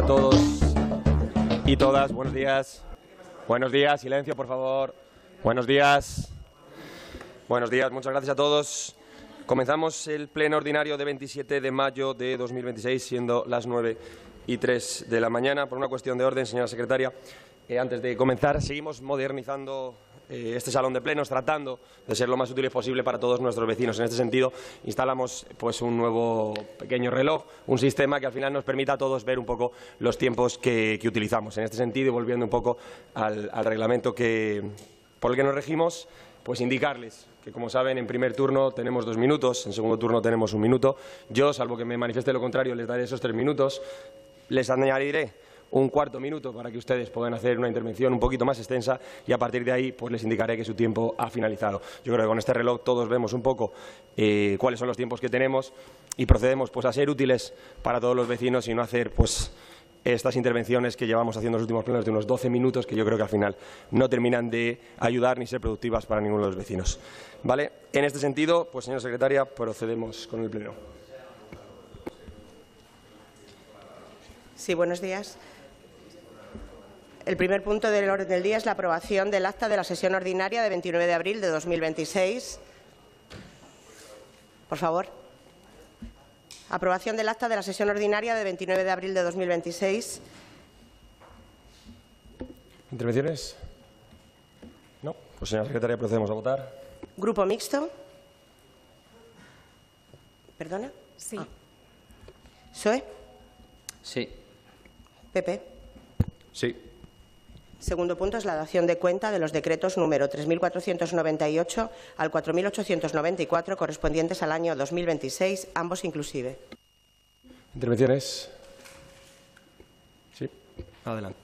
todos y todas. Buenos días. Buenos días. Silencio, por favor. Buenos días. Buenos días. Muchas gracias a todos. Comenzamos el pleno ordinario de 27 de mayo de 2026, siendo las 9:03 de la mañana. Por una cuestión de orden, señora secretaria, antes de comenzar, seguimos modernizando este salón de plenos, tratando de ser lo más útiles posible para todos nuestros vecinos. En este sentido, instalamos un nuevo pequeño reloj, un sistema que al final nos permita a todos ver un poco los tiempos que utilizamos. En este sentido, y volviendo un poco al reglamento por el que nos regimos, pues indicarles que, como saben, en primer turno tenemos 2 minutos, en segundo turno tenemos 1 minuto. Yo, salvo que me manifieste lo contrario, les daré esos 3 minutos. Les añadiré un cuarto minuto para que ustedes puedan hacer una intervención un poquito más extensa y a partir de ahí les indicaré que su tiempo ha finalizado. Yo creo que con este reloj todos vemos un poco cuáles son los tiempos que tenemos y procedemos a ser útiles para todos los vecinos y no hacer estas intervenciones que llevamos haciendo los últimos plenos de unos 12 minutos que yo creo que al final no terminan de ayudar ni ser productivas para ninguno de los vecinos. ¿Vale? En este sentido, señora secretaria, procedemos con el pleno. Sí, buenos días. El primer punto del orden del día es la aprobación del acta de la sesión ordinaria de 29 de abril de 2026. Por favor. Aprobación del acta de la sesión ordinaria de 29 de abril de 2026. ¿Intervenciones? No. Pues, señora secretaria, procedemos a votar. ¿Grupo mixto? ¿Perdona? Sí. ¿PSOE? Sí. ¿PP? Sí. Segundo punto es la dación de cuenta de los decretos número 3.498 al 4.894 correspondientes al año 2026, ambos inclusive. ¿Intervenciones? Sí. Adelante.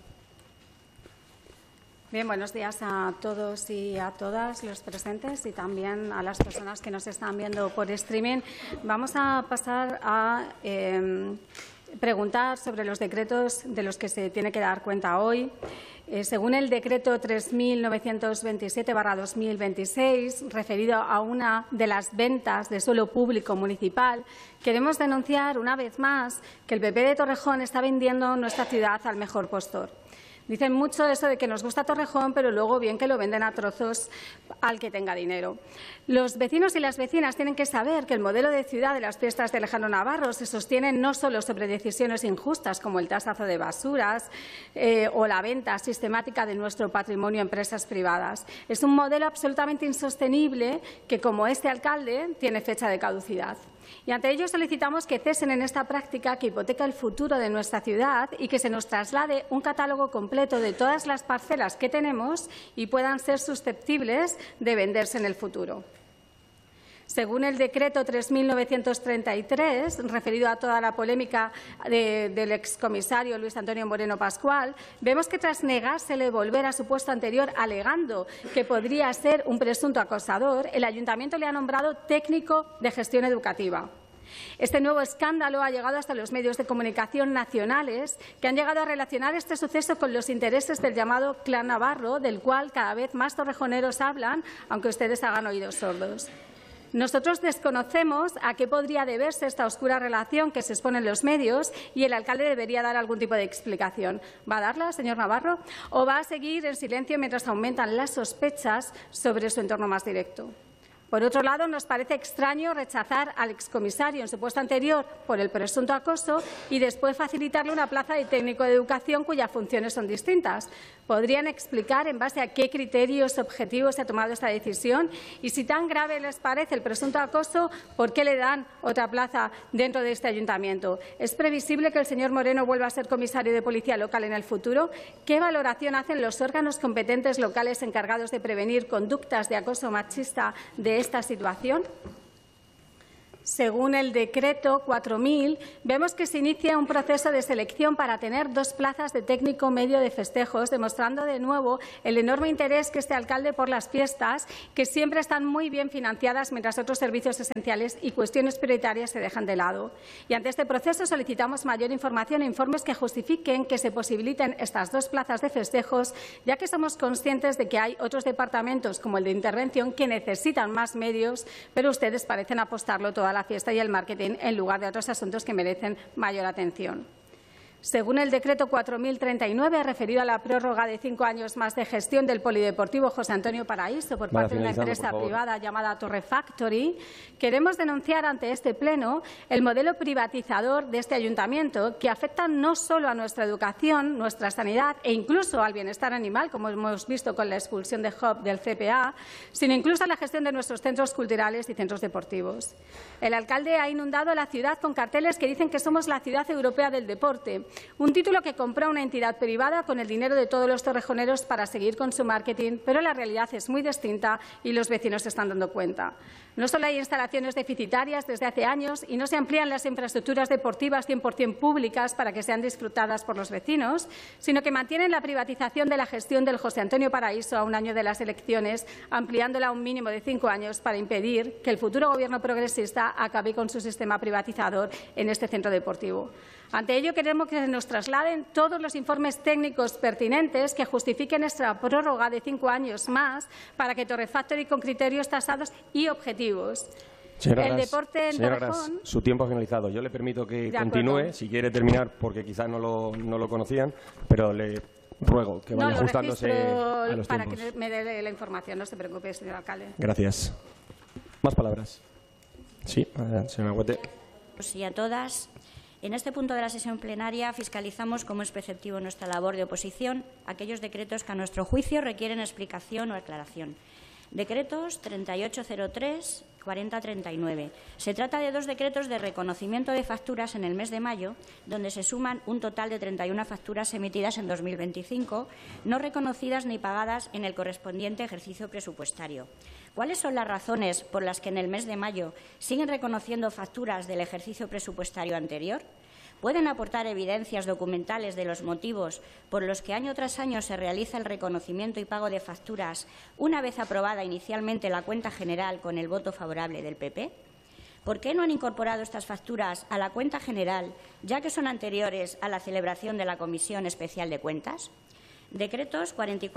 Bien, buenos días a todos y a todas los presentes y también a las personas que nos están viendo por streaming. Vamos a pasar a preguntar sobre los decretos de los que se tiene que dar cuenta hoy. Según el decreto 3.927/2026, referido a una de las ventas de suelo público municipal, queremos denunciar una vez más que el PP de Torrejón está vendiendo nuestra ciudad al mejor postor. Dicen mucho eso de que nos gusta Torrejón, pero luego bien que lo venden a trozos al que tenga dinero. Los vecinos y las vecinas tienen que saber que el modelo de ciudad de las fiestas de Lejano Navarro se sostiene no solo sobre decisiones injustas como el tasazo de basuras o la venta sistemática de nuestro patrimonio a empresas privadas. Es un modelo absolutamente insostenible que, como este alcalde, tiene fecha de caducidad. Y ante ello solicitamos que cesen en esta práctica que hipoteca el futuro de nuestra ciudad y que se nos traslade un catálogo completo de todas las parcelas que tenemos y puedan ser susceptibles de venderse en el futuro. Según el decreto 3.933, referido a toda la polémica del excomisario Luis Antonio Moreno Pascual, vemos que tras negársele volver a su puesto anterior alegando que podría ser un presunto acosador, el Ayuntamiento le ha nombrado técnico de gestión educativa. Este nuevo escándalo ha llegado hasta los medios de comunicación nacionales, que han llegado a relacionar este suceso con los intereses del llamado Clan Navarro, del cual cada vez más torrejoneros hablan, aunque ustedes hagan oídos sordos. Nosotros desconocemos a qué podría deberse esta oscura relación que se expone en los medios y el alcalde debería dar algún tipo de explicación. ¿Va a darla, señor Navarro? ¿O va a seguir en silencio mientras aumentan las sospechas sobre su entorno más directo? Por otro lado, nos parece extraño rechazar al excomisario en su puesto anterior por el presunto acoso y después facilitarle una plaza de técnico de educación cuyas funciones son distintas. ¿Podrían explicar en base a qué criterios objetivos se ha tomado esta decisión? Y si tan grave les parece el presunto acoso, ¿por qué le dan otra plaza dentro de este ayuntamiento? ¿Es previsible que el señor Moreno vuelva a ser comisario de policía local en el futuro? ¿Qué valoración hacen los órganos competentes locales encargados de prevenir conductas de acoso machista de esta situación? Según el decreto 4.000, vemos que se inicia un proceso de selección para tener 2 plazas de técnico medio de festejos, demostrando de nuevo el enorme interés que este alcalde por las fiestas, que siempre están muy bien financiadas, mientras otros servicios esenciales y cuestiones prioritarias se dejan de lado. Y ante este proceso solicitamos mayor información e informes que justifiquen que se posibiliten estas 2 plazas de festejos, ya que somos conscientes de que hay otros departamentos, como el de intervención, que necesitan más medios, pero ustedes parecen apostarlo toda la fiesta y el marketing en lugar de otros asuntos que merecen mayor atención. Según el decreto 4039, referido a la prórroga de 5 años más de gestión del polideportivo José Antonio Paraíso por parte de una empresa privada llamada Torre Factory, queremos denunciar ante este Pleno el modelo privatizador de este ayuntamiento que afecta no solo a nuestra educación, nuestra sanidad e incluso al bienestar animal, como hemos visto con la expulsión de Job del CPA, sino incluso a la gestión de nuestros centros culturales y centros deportivos. El alcalde ha inundado la ciudad con carteles que dicen que somos la ciudad europea del deporte, un título que compró una entidad privada con el dinero de todos los torrejoneros para seguir con su marketing, pero la realidad es muy distinta y los vecinos se están dando cuenta. No solo hay instalaciones deficitarias desde hace años y no se amplían las infraestructuras deportivas 100% públicas para que sean disfrutadas por los vecinos, sino que mantienen la privatización de la gestión del José Antonio Paraíso a un año de las elecciones, ampliándola a un mínimo de 5 años para impedir que el futuro Gobierno progresista acabe con su sistema privatizador en este centro deportivo. Ante ello, queremos que nos trasladen todos los informes técnicos pertinentes que justifiquen esta prórroga de 5 años más para que Torre Factory con criterios tasados y objetivos. Señora Gras, su tiempo ha finalizado. Yo le permito que continúe, si quiere terminar, porque quizás no lo conocían, pero le ruego que vaya ajustándose a los para tiempos. Que me dé la información, no se preocupe, señor alcalde. Gracias. Más palabras. Sí, señora Huete. Y a todas. En este punto de la sesión plenaria fiscalizamos, como es preceptivo nuestra labor de oposición, aquellos decretos que, a nuestro juicio, requieren explicación o aclaración. Decretos 3803, 4039. Se trata de 2 decretos de reconocimiento de facturas en el mes de mayo, donde se suman un total de 31 facturas emitidas en 2025, no reconocidas ni pagadas en el correspondiente ejercicio presupuestario. ¿Cuáles son las razones por las que en el mes de mayo siguen reconociendo facturas del ejercicio presupuestario anterior? ¿Pueden aportar evidencias documentales de los motivos por los que año tras año se realiza el reconocimiento y pago de facturas una vez aprobada inicialmente la cuenta general con el voto favorable del PP? ¿Por qué no han incorporado estas facturas a la cuenta general, ya que son anteriores a la celebración de la Comisión Especial de Cuentas? Decretos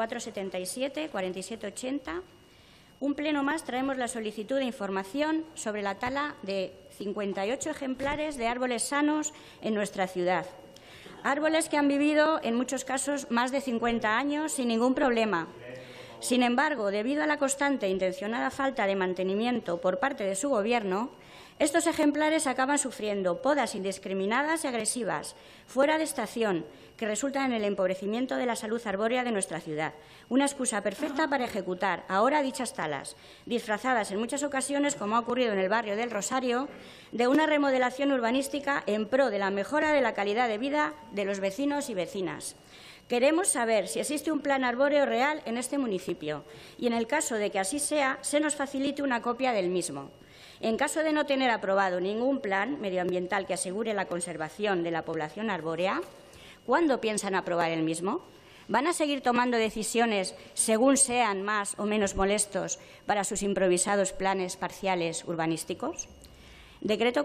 4477, 4780. Un pleno más traemos la solicitud de información sobre la tala de 58 ejemplares de árboles sanos en nuestra ciudad. Árboles que han vivido, en muchos casos, más de 50 años sin ningún problema. Sin embargo, debido a la constante e intencionada falta de mantenimiento por parte de su Gobierno, estos ejemplares acaban sufriendo podas indiscriminadas y agresivas, fuera de estación, que resultan en el empobrecimiento de la salud arbórea de nuestra ciudad. Una excusa perfecta para ejecutar ahora dichas talas, disfrazadas en muchas ocasiones, como ha ocurrido en el barrio del Rosario, de una remodelación urbanística en pro de la mejora de la calidad de vida de los vecinos y vecinas. Queremos saber si existe un plan arbóreo real en este municipio y, en el caso de que así sea, se nos facilite una copia del mismo. En caso de no tener aprobado ningún plan medioambiental que asegure la conservación de la población arbórea, ¿cuándo piensan aprobar el mismo? ¿Van a seguir tomando decisiones según sean más o menos molestos para sus improvisados planes parciales urbanísticos? Decreto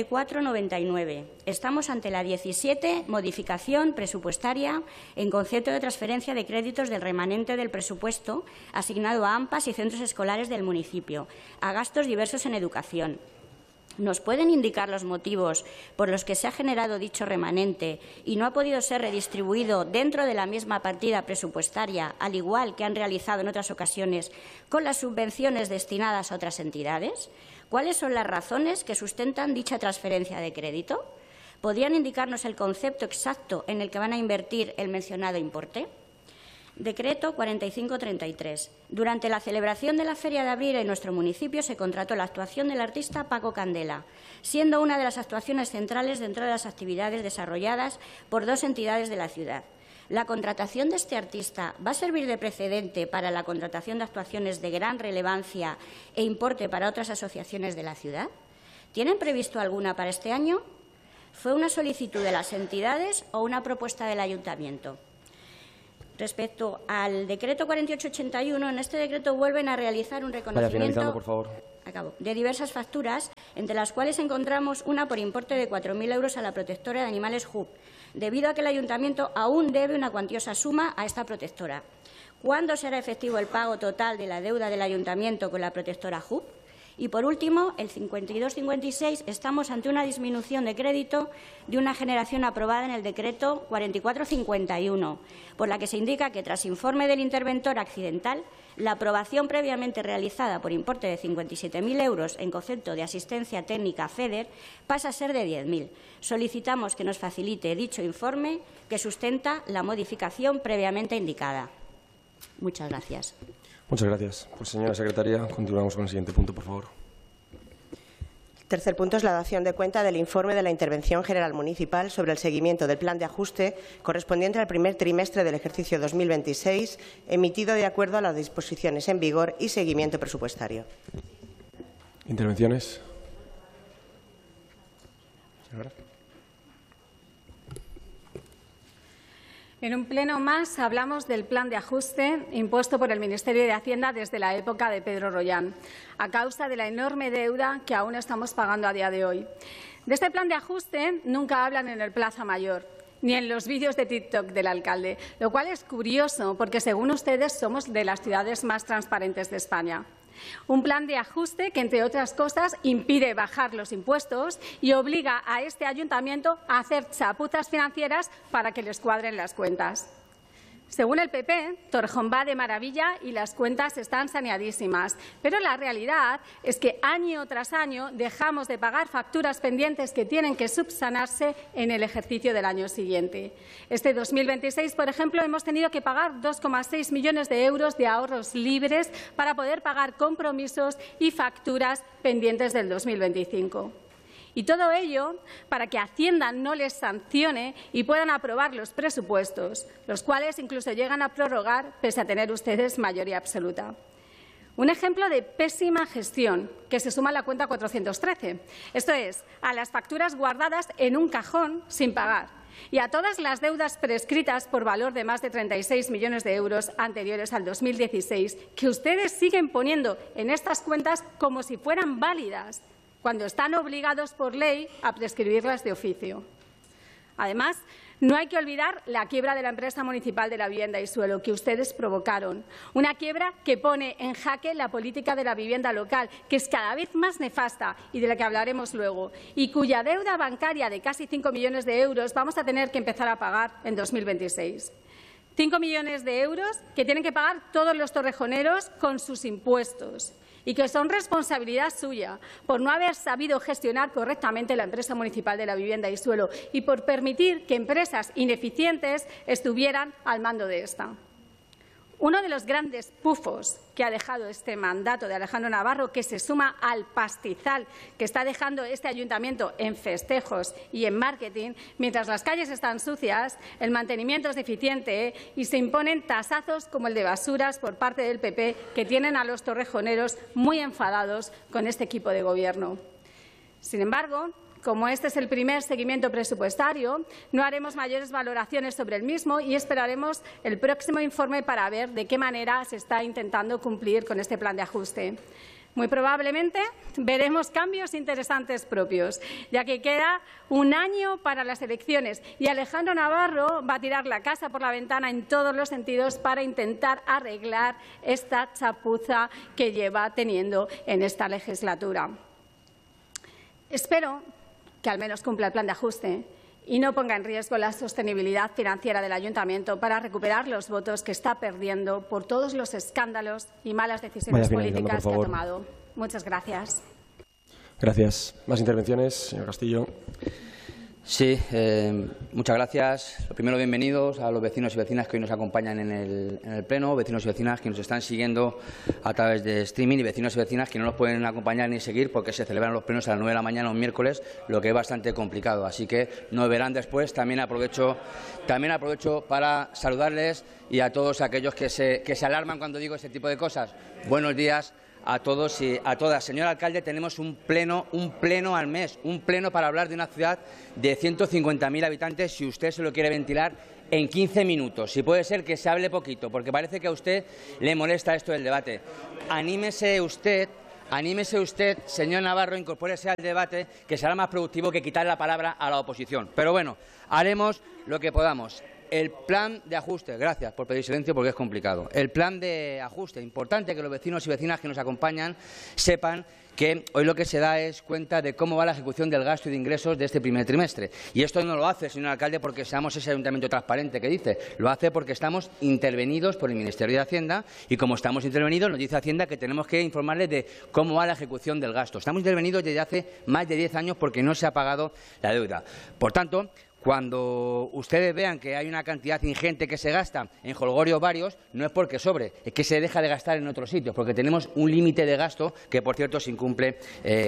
4499. Estamos ante la 17 modificación presupuestaria en concepto de transferencia de créditos del remanente del presupuesto asignado a AMPAs y centros escolares del municipio, a gastos diversos en educación. ¿Nos pueden indicar los motivos por los que se ha generado dicho remanente y no ha podido ser redistribuido dentro de la misma partida presupuestaria, al igual que han realizado en otras ocasiones con las subvenciones destinadas a otras entidades? ¿Cuáles son las razones que sustentan dicha transferencia de crédito? ¿Podrían indicarnos el concepto exacto en el que van a invertir el mencionado importe? Decreto 4533. Durante la celebración de la Feria de Abril en nuestro municipio se contrató la actuación del artista Paco Candela, siendo una de las actuaciones centrales dentro de las actividades desarrolladas por 2 entidades de la ciudad. ¿La contratación de este artista va a servir de precedente para la contratación de actuaciones de gran relevancia e importe para otras asociaciones de la ciudad? ¿Tienen previsto alguna para este año? ¿Fue una solicitud de las entidades o una propuesta del ayuntamiento? Respecto al decreto 4881, en este decreto vuelven a realizar un reconocimiento por favor. De diversas facturas, entre las cuales encontramos una por importe de 4.000 euros a la protectora de animales JUP, debido a que el ayuntamiento aún debe una cuantiosa suma a esta protectora. ¿Cuándo será efectivo el pago total de la deuda del ayuntamiento con la protectora JUP? Y, por último, el 52-56, estamos ante una disminución de crédito de una generación aprobada en el decreto 44-51, por la que se indica que, tras informe del interventor accidental, la aprobación previamente realizada por importe de 57.000 euros en concepto de asistencia técnica FEDER pasa a ser de 10.000. Solicitamos que nos facilite dicho informe que sustenta la modificación previamente indicada. Muchas gracias. Muchas gracias. Pues, señora secretaria, continuamos con el siguiente punto, por favor. El tercer punto es la dación de cuenta del informe de la Intervención General Municipal sobre el seguimiento del plan de ajuste correspondiente al primer trimestre del ejercicio 2026, emitido de acuerdo a las disposiciones en vigor y seguimiento presupuestario. ¿Intervenciones? Señora. En un pleno más hablamos del plan de ajuste impuesto por el Ministerio de Hacienda desde la época de Pedro Rollán, a causa de la enorme deuda que aún estamos pagando a día de hoy. De este plan de ajuste nunca hablan en el Plaza Mayor, ni en los vídeos de TikTok del alcalde, lo cual es curioso porque, según ustedes, somos de las ciudades más transparentes de España. Un plan de ajuste que, entre otras cosas, impide bajar los impuestos y obliga a este ayuntamiento a hacer chapuzas financieras para que les cuadren las cuentas. Según el PP, Torrejón va de maravilla y las cuentas están saneadísimas. Pero la realidad es que año tras año dejamos de pagar facturas pendientes que tienen que subsanarse en el ejercicio del año siguiente. Este 2026, por ejemplo, hemos tenido que pagar 2,6 millones de euros de ahorros libres para poder pagar compromisos y facturas pendientes del 2025. Y todo ello para que Hacienda no les sancione y puedan aprobar los presupuestos, los cuales incluso llegan a prorrogar pese a tener ustedes mayoría absoluta. Un ejemplo de pésima gestión que se suma a la cuenta 413, esto es, a las facturas guardadas en un cajón sin pagar y a todas las deudas prescritas por valor de más de 36 millones de euros anteriores al 2016 que ustedes siguen poniendo en estas cuentas como si fueran válidas, cuando están obligados por ley a prescribirlas de oficio. Además, no hay que olvidar la quiebra de la empresa municipal de la vivienda y suelo que ustedes provocaron, una quiebra que pone en jaque la política de la vivienda local, que es cada vez más nefasta y de la que hablaremos luego, y cuya deuda bancaria de casi 5 millones de euros vamos a tener que empezar a pagar en 2026. 5 millones de euros que tienen que pagar todos los torrejoneros con sus impuestos y que son responsabilidad suya por no haber sabido gestionar correctamente la empresa municipal de la vivienda y suelo y por permitir que empresas ineficientes estuvieran al mando de esta. Uno de los grandes pufos que ha dejado este mandato de Alejandro Navarro, que se suma al pastizal que está dejando este ayuntamiento en festejos y en marketing, mientras las calles están sucias, el mantenimiento es deficiente y se imponen tasazos como el de basuras por parte del PP, que tienen a los torrejoneros muy enfadados con este equipo de gobierno. Sin embargo, como este es el primer seguimiento presupuestario, no haremos mayores valoraciones sobre el mismo y esperaremos el próximo informe para ver de qué manera se está intentando cumplir con este plan de ajuste. Muy probablemente veremos cambios interesantes propios, ya que queda un año para las elecciones y Alejandro Navarro va a tirar la casa por la ventana en todos los sentidos para intentar arreglar esta chapuza que lleva teniendo en esta legislatura. Espero que al menos cumpla el plan de ajuste y no ponga en riesgo la sostenibilidad financiera del ayuntamiento para recuperar los votos que está perdiendo por todos los escándalos y malas decisiones políticas que ha tomado. Muchas gracias. Gracias. ¿Más intervenciones, señor Castillo? Sí, muchas gracias. Lo primero, bienvenidos a los vecinos y vecinas que hoy nos acompañan en el Pleno, vecinos y vecinas que nos están siguiendo a través de streaming y vecinos y vecinas que no nos pueden acompañar ni seguir porque se celebran los plenos a las 9 de la mañana un miércoles, lo que es bastante complicado. Así que nos verán después. También aprovecho para saludarles y a todos aquellos que se alarman cuando digo ese tipo de cosas. Buenos días a todos y a todas. Señor alcalde, tenemos un pleno al mes, un pleno para hablar de una ciudad de 150.000 habitantes, si usted se lo quiere ventilar en 15 minutos. Si puede ser que se hable poquito, porque parece que a usted le molesta esto del debate. Anímese usted, señor Navarro, incorpórese al debate, que será más productivo que quitar la palabra a la oposición. Pero bueno, haremos lo que podamos. el plan de ajuste, gracias por pedir silencio porque es complicado. El plan de ajuste, importante que los vecinos y vecinas que nos acompañan sepan que hoy lo que se da es cuenta de cómo va la ejecución del gasto y de ingresos de este primer trimestre. Y esto no lo hace, señor alcalde, porque seamos ese ayuntamiento transparente que dice. Lo hace porque estamos intervenidos por el Ministerio de Hacienda y, como estamos intervenidos, nos dice Hacienda que tenemos que informarles de cómo va la ejecución del gasto. Estamos intervenidos desde hace más de 10 años porque no se ha pagado la deuda. Por tanto, cuando ustedes vean que hay una cantidad ingente que se gasta en jolgorios varios, no es porque sobre, es que se deja de gastar en otros sitios, porque tenemos un límite de gasto que, por cierto, se incumple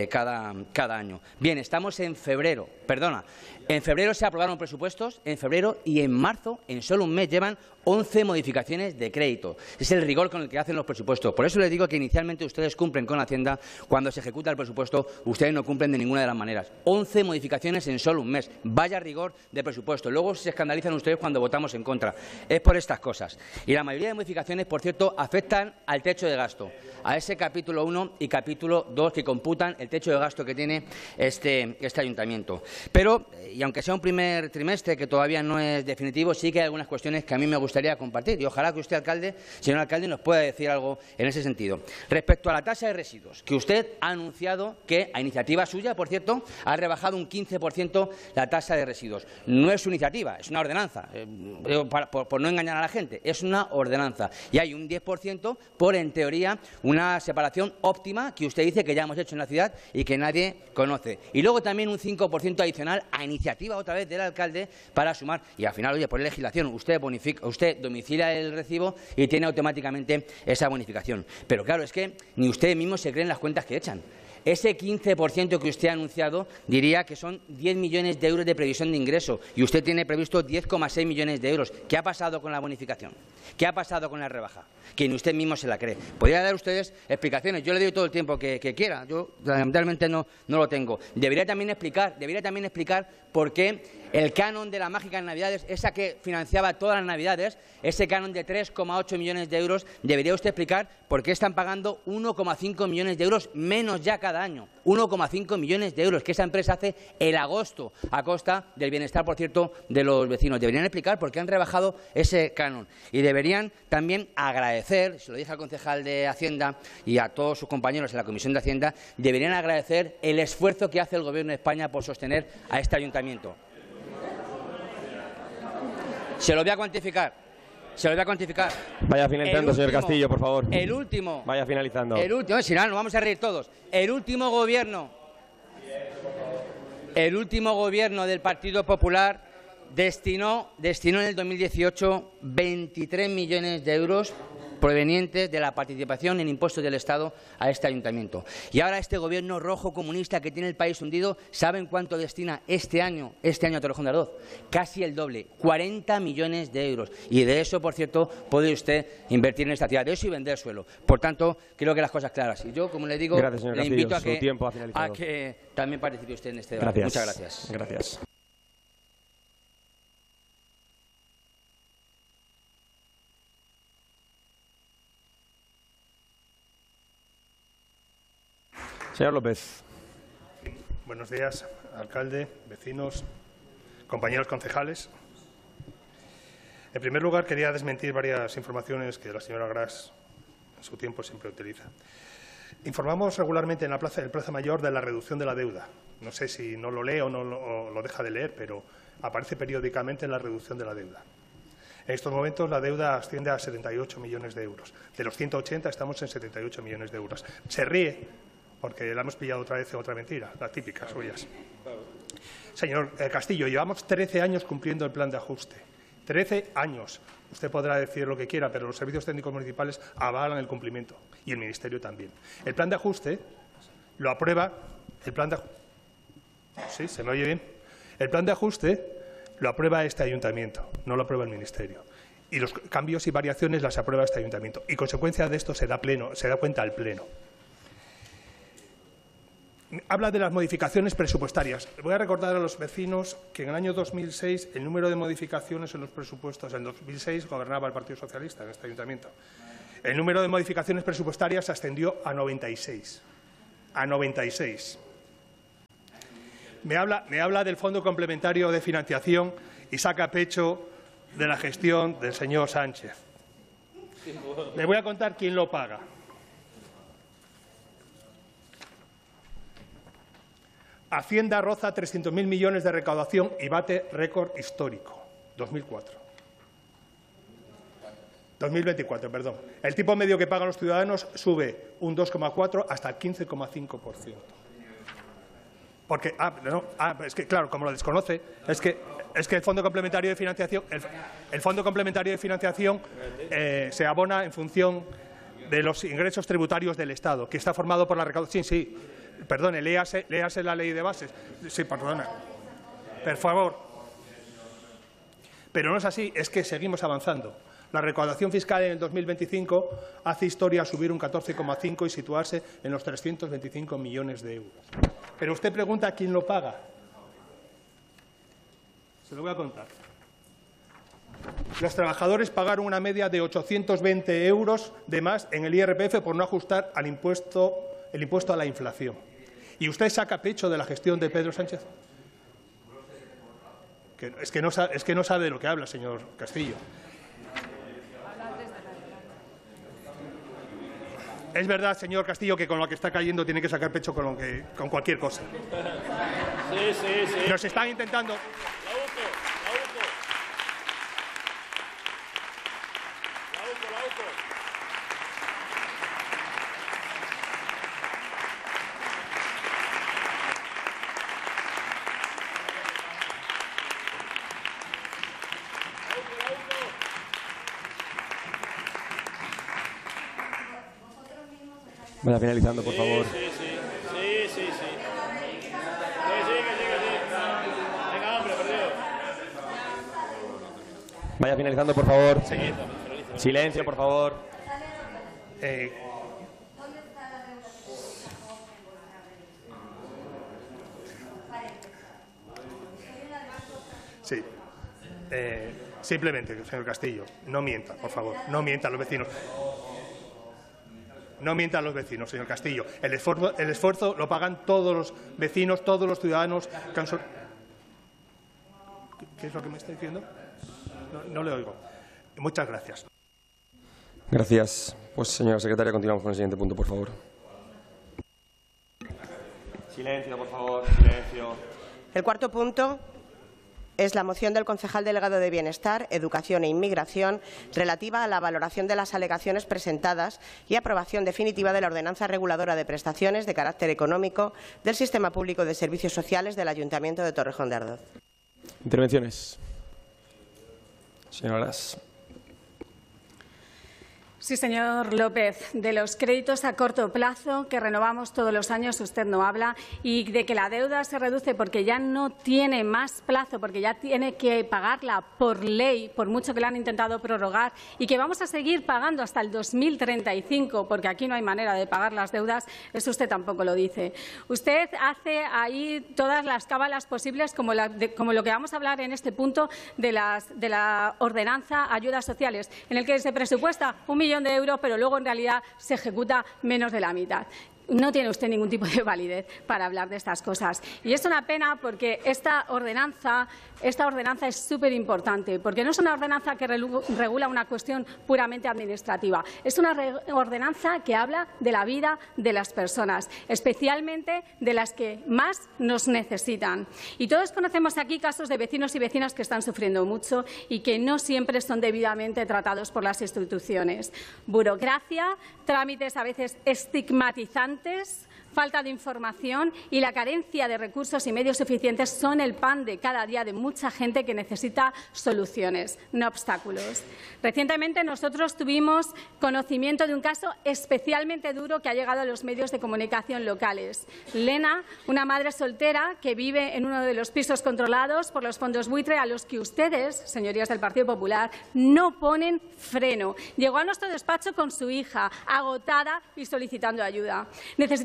cada año. Bien, estamos en febrero, en febrero se aprobaron presupuestos, en febrero y en marzo, en solo un mes, llevan 11 modificaciones de crédito. Es el rigor con el que hacen los presupuestos. Por eso les digo que inicialmente ustedes cumplen con Hacienda, cuando se ejecuta el presupuesto, ustedes no cumplen de ninguna de las maneras. 11 modificaciones en solo un mes. Vaya rigor de presupuesto. Luego se escandalizan ustedes cuando votamos en contra. Es por estas cosas. Y la mayoría de modificaciones, por cierto, afectan al techo de gasto, a ese capítulo 1 y capítulo 2 que computan el techo de gasto que tiene este ayuntamiento. Pero, y aunque sea un primer trimestre que todavía no es definitivo, sí que hay algunas cuestiones que a mí me gustaría compartir y ojalá que usted, señor alcalde, nos pueda decir algo en ese sentido. Respecto a la tasa de residuos, que usted ha anunciado que, a iniciativa suya, por cierto, ha rebajado un 15% la tasa de residuos. No es su iniciativa, es una ordenanza, por no engañar a la gente, es una ordenanza. Y hay un 10% por, en teoría, una separación óptima que usted dice que ya hemos hecho en la ciudad y que nadie conoce. Y luego también un 5% adicional a iniciativa otra vez del alcalde para sumar. Y al final, oye, por legislación, usted domicilia el recibo y tiene automáticamente esa bonificación. Pero claro, es que ni ustedes mismos se creen las cuentas que echan. Ese 15% que usted ha anunciado diría que son 10 millones de euros de previsión de ingreso y usted tiene previsto 10,6 millones de euros. ¿Qué ha pasado con la bonificación? ¿Qué ha pasado con la rebaja? Que ni usted mismo se la cree. Podría dar ustedes explicaciones. Yo le doy todo el tiempo que quiera. Yo lamentablemente no lo tengo. Debería también explicar por qué el canon de la mágica en Navidades, esa que financiaba todas las Navidades, ese canon de 3,8 millones de euros, debería usted explicar por qué están pagando 1,5 millones de euros menos ya cada año. 1,5 millones de euros que esa empresa hace el agosto a costa del bienestar, por cierto, de los vecinos. Deberían explicar por qué han rebajado ese canon. Y deberían también agradecer, se lo dije al concejal de Hacienda y a todos sus compañeros en la Comisión de Hacienda, deberían agradecer el esfuerzo que hace el Gobierno de España por sostener a este ayuntamiento. Se lo voy a cuantificar. Vaya finalizando, señor Castillo, por favor. El último. Vaya finalizando. Si no, nos vamos a reír todos. El último gobierno del Partido Popular destinó en el 2018 23 millones de euros provenientes de la participación en impuestos del Estado a este ayuntamiento. Y ahora este gobierno rojo comunista que tiene el país hundido, ¿saben cuánto destina este año a Torrejón de Ardoz? Casi el doble, 40 millones de euros. Y de eso, por cierto, puede usted invertir en esta ciudad, de eso y vender suelo. Por tanto, creo que las cosas claras. Y yo, como le digo, le invito a que también participe usted en este debate. Muchas gracias. Gracias. Señor López. Buenos días, alcalde, vecinos, compañeros concejales. En primer lugar, quería desmentir varias informaciones que la señora Gras en su tiempo siempre utiliza. Informamos regularmente en la Plaza Mayor de la reducción de la deuda. No sé si no lo lee o lo deja de leer, pero aparece periódicamente en la reducción de la deuda. En estos momentos la deuda asciende a 78 millones de euros. De los 180 estamos en 78 millones de euros. Se ríe porque la hemos pillado otra vez en otra mentira, las típicas suyas. Señor Castillo, llevamos 13 años cumpliendo el plan de ajuste. 13 años. Usted podrá decir lo que quiera, pero los servicios técnicos municipales avalan el cumplimiento y el Ministerio también. El plan de ajuste lo aprueba. ¿Sí? ¿Se me oye bien? El plan de ajuste lo aprueba este ayuntamiento, no lo aprueba el Ministerio. Y los cambios y variaciones las aprueba este ayuntamiento. Y consecuencia de esto se da cuenta al Pleno. Habla de las modificaciones presupuestarias. Voy a recordar a los vecinos que en el año 2006 el número de modificaciones en los presupuestos, en 2006 gobernaba el Partido Socialista en este ayuntamiento, el número de modificaciones presupuestarias ascendió a 96. A 96. Me habla del Fondo Complementario de Financiación y saca pecho de la gestión del señor Sánchez. Le voy a contar quién lo paga. Hacienda roza 300.000 millones de recaudación y bate récord histórico. 2024, perdón. El tipo medio que pagan los ciudadanos sube un 2,4 hasta el 15,5%. Porque, es que claro, como lo desconoce, es que el Fondo Complementario de Financiación, el Fondo Complementario de Financiación se abona en función de los ingresos tributarios del Estado, que está formado por la recaudación. Sí, perdone, léase la ley de bases. Sí, perdona. Por favor. Pero no es así, es que seguimos avanzando. La recaudación fiscal en el 2025 hace historia al subir un 14,5 y situarse en los 325 millones de euros. Pero usted pregunta quién lo paga. Se lo voy a contar. Los trabajadores pagaron una media de 820 euros de más en el IRPF por no ajustar el impuesto a la inflación. ¿Y usted saca pecho de la gestión de Pedro Sánchez? Es que no sabe de lo que habla, señor Castillo. Es verdad, señor Castillo, que con lo que está cayendo tiene que sacar pecho con cualquier cosa. Sí. Nos están intentando. Vaya finalizando, por favor. Sí. Venga, hombre, perdido. Vaya finalizando, por favor. Silencio, por favor. Sí. Simplemente, señor Castillo, no mienta, por favor. No mienta a los vecinos. No mientan los vecinos, señor Castillo. El esfuerzo lo pagan todos los vecinos, todos los ciudadanos. ¿Qué es lo que me está diciendo? No le oigo. Muchas gracias. Gracias. Pues, señora secretaria, continuamos con el siguiente punto, por favor. Silencio, por favor. Silencio. El cuarto punto es la moción del concejal delegado de Bienestar, Educación e Inmigración relativa a la valoración de las alegaciones presentadas y aprobación definitiva de la ordenanza reguladora de prestaciones de carácter económico del Sistema Público de Servicios Sociales del Ayuntamiento de Torrejón de Ardoz. Intervenciones. Señora Gras. Sí, señor López, de los créditos a corto plazo que renovamos todos los años usted no habla, y de que la deuda se reduce porque ya no tiene más plazo, porque ya tiene que pagarla por ley, por mucho que la han intentado prorrogar, y que vamos a seguir pagando hasta el 2035, porque aquí no hay manera de pagar las deudas, eso usted tampoco lo dice. Usted hace ahí todas las cábalas posibles, como lo que vamos a hablar en este punto de la ordenanza ayudas sociales, en el que se presupuesta 1 millón de euros, pero luego en realidad se ejecuta menos de la mitad. No tiene usted ningún tipo de validez para hablar de estas cosas. Y es una pena porque esta ordenanza es súper importante, porque no es una ordenanza que regula una cuestión puramente administrativa. Es una ordenanza que habla de la vida de las personas, especialmente de las que más nos necesitan. Y todos conocemos aquí casos de vecinos y vecinas que están sufriendo mucho y que no siempre son debidamente tratados por las instituciones. Burocracia, trámites a veces estigmatizantes, falta de información y la carencia de recursos y medios suficientes son el pan de cada día de mucha gente que necesita soluciones, no obstáculos. Recientemente nosotros tuvimos conocimiento de un caso especialmente duro que ha llegado a los medios de comunicación locales. Lena, una madre soltera que vive en uno de los pisos controlados por los fondos buitre a los que ustedes, señorías del Partido Popular, no ponen freno. Llegó a nuestro despacho con su hija, agotada y solicitando ayuda. Necesitaba que su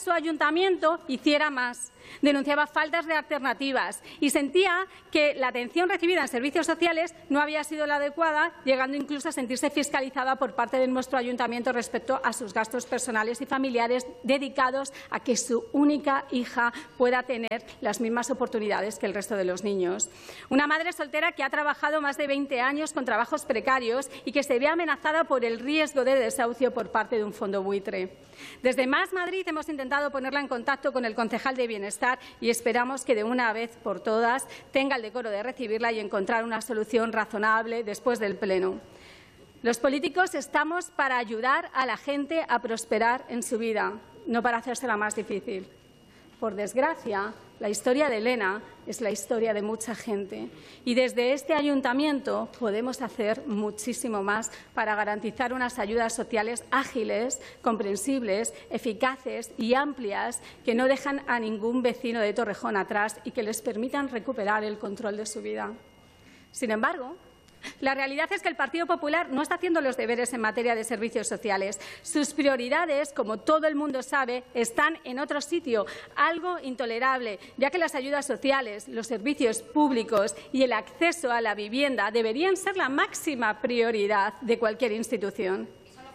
su ayuntamiento hiciera más. Denunciaba faltas de alternativas y sentía que la atención recibida en servicios sociales no había sido la adecuada, llegando incluso a sentirse fiscalizada por parte de nuestro ayuntamiento respecto a sus gastos personales y familiares dedicados a que su única hija pueda tener las mismas oportunidades que el resto de los niños. Una madre soltera que ha trabajado más de 20 años con trabajos precarios y que se ve amenazada por el riesgo de desahucio por parte de un fondo buitre. Desde Más Madrid hemos intentado ponerla en contacto con el concejal de Bienestar y esperamos que de una vez por todas tenga el decoro de recibirla y encontrar una solución razonable después del Pleno. Los políticos estamos para ayudar a la gente a prosperar en su vida, no para hacérsela más difícil. Por desgracia, la historia de Elena es la historia de mucha gente y desde este ayuntamiento podemos hacer muchísimo más para garantizar unas ayudas sociales ágiles, comprensibles, eficaces y amplias que no dejan a ningún vecino de Torrejón atrás y que les permitan recuperar el control de su vida. Sin embargo, la realidad es que el Partido Popular no está haciendo los deberes en materia de servicios sociales. Sus prioridades, como todo el mundo sabe, están en otro sitio, algo intolerable, ya que las ayudas sociales, los servicios públicos y el acceso a la vivienda deberían ser la máxima prioridad de cualquier institución.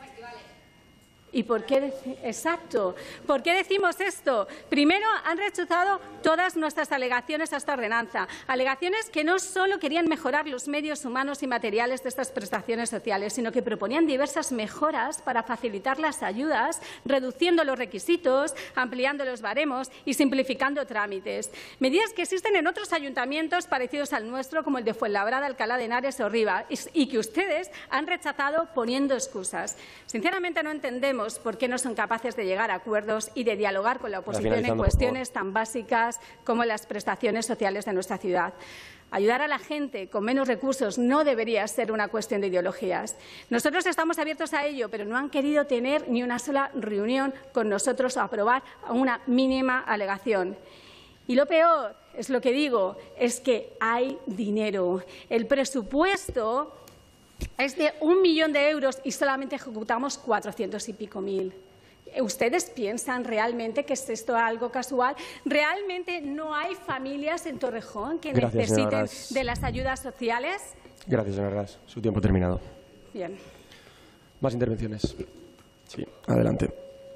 ¿Y por qué? Exacto. ¿Por qué decimos esto? Primero, han rechazado todas nuestras alegaciones a esta ordenanza. Alegaciones que no solo querían mejorar los medios humanos y materiales de estas prestaciones sociales, sino que proponían diversas mejoras para facilitar las ayudas, reduciendo los requisitos, ampliando los baremos y simplificando trámites. Medidas que existen en otros ayuntamientos parecidos al nuestro, como el de Fuenlabrada, Alcalá de Henares o Rivas, y que ustedes han rechazado poniendo excusas. Sinceramente, no entendemos por qué no son capaces de llegar a acuerdos y de dialogar con la oposición en cuestiones tan básicas como las prestaciones sociales de nuestra ciudad. Ayudar a la gente con menos recursos no debería ser una cuestión de ideologías. Nosotros estamos abiertos a ello, pero no han querido tener ni una sola reunión con nosotros o aprobar una mínima alegación. Y lo peor, es lo que digo, es que hay dinero. El presupuesto es de 1 millón de euros y solamente ejecutamos 400 y pico mil. ¿Ustedes piensan realmente que es esto algo casual? ¿Realmente no hay familias en Torrejón que necesiten de las ayudas sociales? Gracias, señora Gras. Su tiempo terminado. Bien. ¿Más intervenciones? Sí, adelante.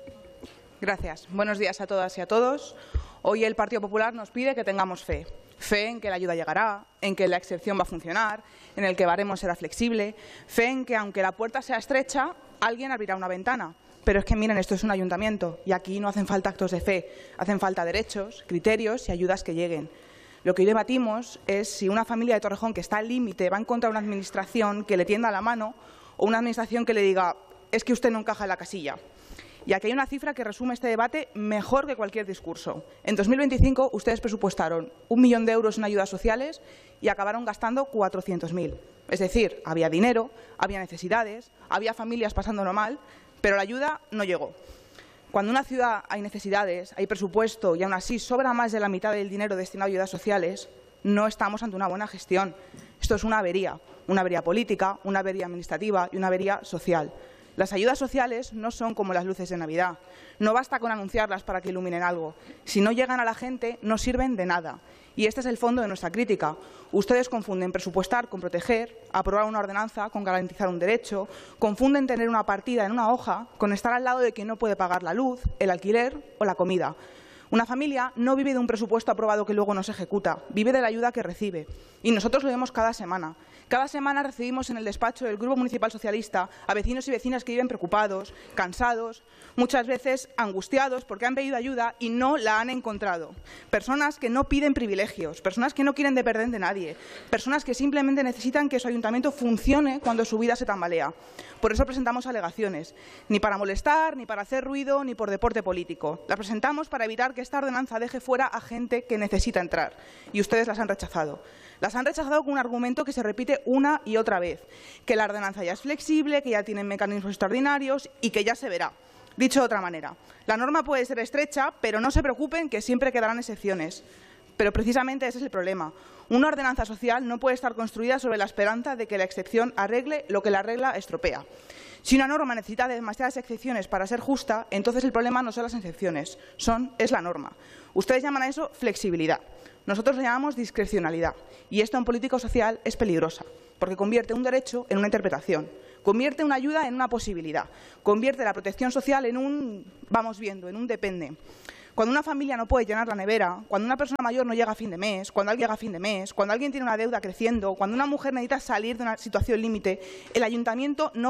Gracias. Buenos días a todas y a todos. Hoy el Partido Popular nos pide que tengamos fe. Fe en que la ayuda llegará, en que la excepción va a funcionar, en el que el baremo será flexible, fe en que, aunque la puerta sea estrecha, alguien abrirá una ventana. Pero es que, miren, esto es un ayuntamiento y aquí no hacen falta actos de fe, hacen falta derechos, criterios y ayudas que lleguen. Lo que hoy debatimos es si una familia de Torrejón que está al límite va a encontrar una administración que le tienda la mano o una administración que le diga es que usted no encaja en la casilla. Y aquí hay una cifra que resume este debate mejor que cualquier discurso. En 2025 ustedes presupuestaron 1 millón de euros en ayudas sociales y acabaron gastando 400.000. Es decir, había dinero, había necesidades, había familias pasándolo mal, pero la ayuda no llegó. Cuando en una ciudad hay necesidades, hay presupuesto y aún así sobra más de la mitad del dinero destinado a ayudas sociales, no estamos ante una buena gestión. Esto es una avería política, una avería administrativa y una avería social. Las ayudas sociales no son como las luces de Navidad. No basta con anunciarlas para que iluminen algo. Si no llegan a la gente, no sirven de nada. Y este es el fondo de nuestra crítica. Ustedes confunden presupuestar con proteger, aprobar una ordenanza con garantizar un derecho, confunden tener una partida en una hoja con estar al lado de quien no puede pagar la luz, el alquiler o la comida. Una familia no vive de un presupuesto aprobado que luego no se ejecuta, vive de la ayuda que recibe. Y nosotros lo vemos cada semana. Cada semana recibimos en el despacho del Grupo Municipal Socialista a vecinos y vecinas que viven preocupados, cansados, muchas veces angustiados porque han pedido ayuda y no la han encontrado. Personas que no piden privilegios, personas que no quieren depender de nadie, personas que simplemente necesitan que su ayuntamiento funcione cuando su vida se tambalea. Por eso presentamos alegaciones, ni para molestar, ni para hacer ruido, ni por deporte político. Las presentamos para evitar que esta ordenanza deje fuera a gente que necesita entrar. Y ustedes las han rechazado. Las han rechazado con un argumento que se repite una y otra vez, que la ordenanza ya es flexible, que ya tienen mecanismos extraordinarios y que ya se verá. Dicho de otra manera, la norma puede ser estrecha, pero no se preocupen que siempre quedarán excepciones. Pero precisamente ese es el problema. Una ordenanza social no puede estar construida sobre la esperanza de que la excepción arregle lo que la regla estropea. Si una norma necesita de demasiadas excepciones para ser justa, entonces el problema no son las excepciones, es la norma. Ustedes llaman a eso flexibilidad. Nosotros lo llamamos discrecionalidad. Y esto en política social es peligrosa, porque convierte un derecho en una interpretación, convierte una ayuda en una posibilidad, convierte la protección social en un vamos viendo, en un depende. Cuando una familia no puede llenar la nevera, cuando una persona mayor no llega a fin de mes, cuando alguien llega a fin de mes, cuando alguien tiene una deuda creciendo, cuando una mujer necesita salir de una situación límite, el ayuntamiento no